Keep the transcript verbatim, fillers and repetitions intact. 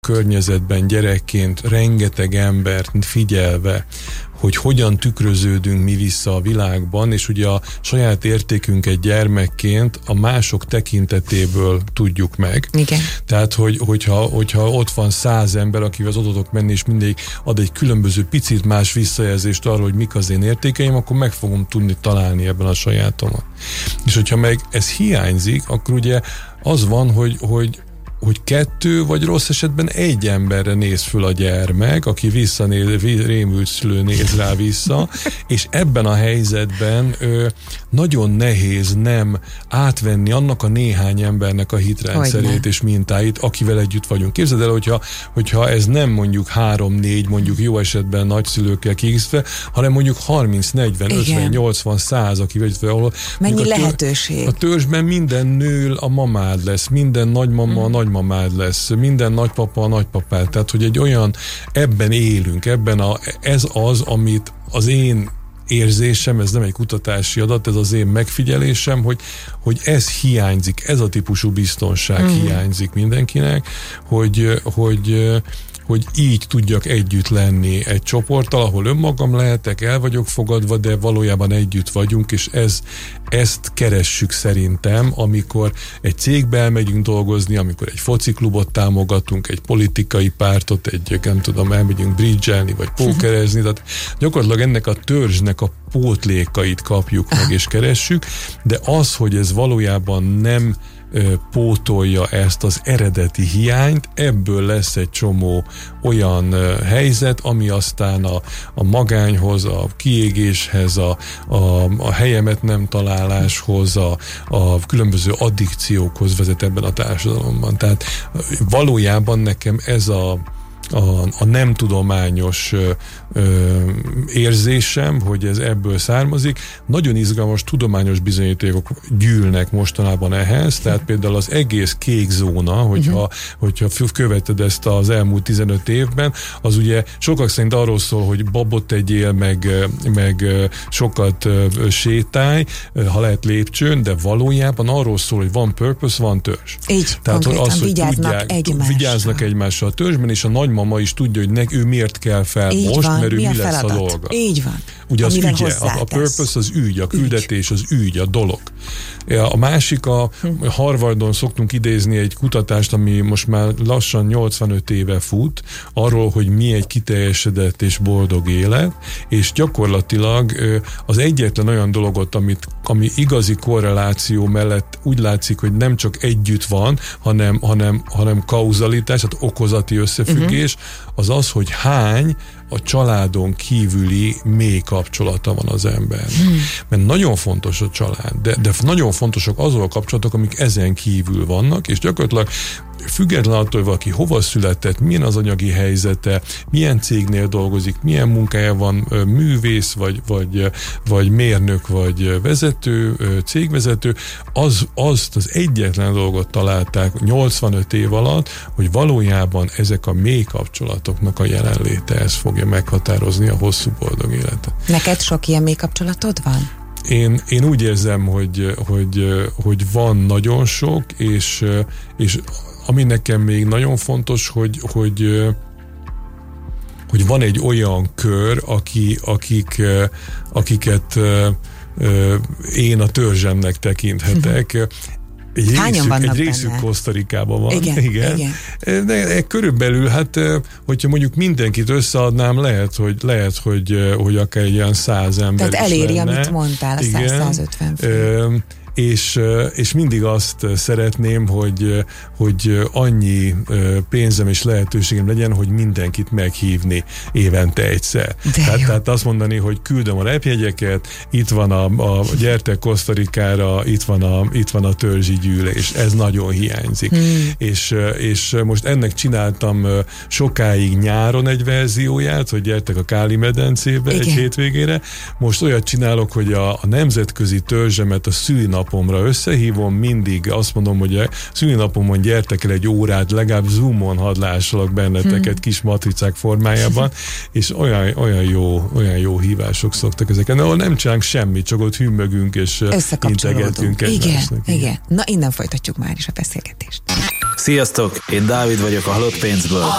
környezetben gyerekként rengeteg embert figyelve, hogy hogyan tükröződünk mi vissza a világban, és ugye a saját értékünket gyermekként a mások tekintetéből tudjuk meg. Igen. Tehát, hogy, hogyha, hogyha ott van száz ember, akivel oda tudok menni, és mindig ad egy különböző picit más visszajelzést arról, hogy mik az én értékeim, akkor meg fogom tudni találni ebben a sajátomat. És hogyha meg ez hiányzik, akkor ugye az van, hogy, hogy hogy kettő, vagy rossz esetben egy emberre néz föl a gyermek, aki visszanéz, rémült szülő néz rá vissza, és ebben a helyzetben ö, nagyon nehéz nem átvenni annak a néhány embernek a hitrendszerét és mintáit, akivel együtt vagyunk. Képzeld el, hogyha, hogyha ez nem mondjuk három-négy, mondjuk jó esetben nagyszülőkkel kiegészítve, hanem mondjuk harminc, negyven, ötven, nyolcvan, száz, akivel együtt vagy, ahol mennyi a tör, lehetőség. A törzsben minden nő a mamád lesz, minden nagymama a nagy nagymamád lesz, minden nagypapa a nagypapád, tehát hogy egy olyan, ebben élünk, ebben a, ez az, amit az én érzésem, ez nem egy kutatási adat, ez az én megfigyelésem, hogy, hogy ez hiányzik, ez a típusú biztonság mm. hiányzik mindenkinek, hogy, hogy hogy így tudjak együtt lenni egy csoporttal, ahol önmagam lehetek, el vagyok fogadva, de valójában együtt vagyunk, és ez, ezt keressük szerintem, amikor egy cégbe elmegyünk dolgozni, amikor egy fociklubot támogatunk, egy politikai pártot, egy, nem tudom, elmegyünk bridgelni, vagy pókerezni, tehát gyakorlatilag ennek a törzsnek a pótlékait kapjuk meg és keressük, de az, hogy ez valójában nem pótolja ezt az eredeti hiányt, ebből lesz egy csomó olyan helyzet, ami aztán a, a magányhoz, a kiégéshez, a, a, a helyemet nem találáshoz, a, a különböző addikciókhoz vezet ebben a társadalomban. Tehát valójában nekem ez a A, a nem tudományos ö, ö, érzésem, hogy ez ebből származik. Nagyon izgalmas tudományos bizonyítékok gyűlnek mostanában ehhez, tehát például az egész kék zóna, hogyha, uh-huh. hogyha követed ezt az elmúlt tizenöt évben, az ugye sokak szerint arról szól, hogy babot tegyél, meg, meg sokat sétálj, ha lehet lépcsőn, de valójában arról szól, hogy van purpose, van törzs. Így, tehát, konkrétan az, hogy vigyáznak tudják, egymással. Vigyáznak egymással a törzsben, és a nagymama is tudja, hogy nek, ő miért kell fel így most, van, mert ő mi, mi lesz a dolga. Így van. Ugye az ügye, a, a purpose az ügy, a küldetés az ügy, a dolog. A másik, a hm. Harvardon szoktunk idézni egy kutatást, ami most már lassan nyolcvanöt éve fut, arról, hogy mi egy kiteljesedett és boldog élet, és gyakorlatilag az egyetlen olyan dologot, amit, ami igazi korreláció mellett úgy látszik, hogy nem csak együtt van, hanem, hanem, hanem kauzalitás, tehát okozati összefüggés, uh-huh. az az, hogy hány a családon kívüli mély kapcsolata van az ember. Hmm. Mert nagyon fontos a család, de, de nagyon fontosak azok a kapcsolatok, amik ezen kívül vannak, és gyakorlatilag független attól, hogy valaki hova született, milyen az anyagi helyzete, milyen cégnél dolgozik, milyen munkája van, művész, vagy, vagy, vagy mérnök, vagy vezető, cégvezető, az, azt az egyetlen dolgot találták nyolcvanöt év alatt, hogy valójában ezek a mély kapcsolatoknak a jelenléte, ez fogja meghatározni a hosszú boldog életet. Neked sok ilyen mély kapcsolatod van? Én, én úgy érzem, hogy, hogy, hogy van nagyon sok, és, és ami nekem még nagyon fontos, hogy, hogy, hogy van egy olyan kör, aki, akik, akiket én a törzsemnek tekinthetek. Egy részük, egy részük Kosztarikában van. Igen, igen. igen. De körülbelül, hát, hogyha mondjuk mindenkit összeadnám, lehet, hogy, lehet, hogy, hogy akár egy ilyen száz ember tehát is eléri, lenne. amit mondtál, a száz-százötven fő. És, és mindig azt szeretném, hogy, hogy annyi pénzem és lehetőségem legyen, hogy mindenkit meghívni évente egyszer. Tehát, tehát azt mondani, hogy küldöm a repjegyeket, itt van a, a gyertek Kosztarikára, itt van a, itt van a törzsi gyűlés. Ez nagyon hiányzik. Hmm. És, és most ennek csináltam sokáig nyáron egy verzióját, hogy gyertek a Káli medencébe egy hétvégére. Most olyat csinálok, hogy a, a nemzetközi törzsemet a szülinap napomra összehívom, mindig azt mondom, hogy a szülinapomon gyertek el egy órát, legalább Zoomon hadd lássalak benneteket hmm. kis matricák formájában, és olyan, olyan, jó, olyan jó hívások szoktak ezeken, ahol nem csinálunk semmit, csak ott hümmögünk és integetünk egymásnak. Igen, igen. Na innen folytatjuk már is a beszélgetést. Sziasztok, én Dávid vagyok a Halott Pénzből.